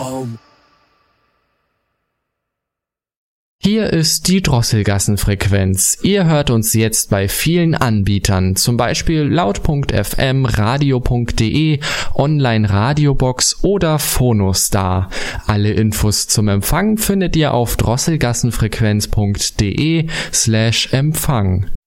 home. Hier ist die Drosselgassenfrequenz. Ihr hört uns jetzt bei vielen Anbietern, zum Beispiel laut.fm, radio.de, Online-Radiobox oder Phonostar. Alle Infos zum Empfang findet ihr auf drosselgassenfrequenz.de/Empfang.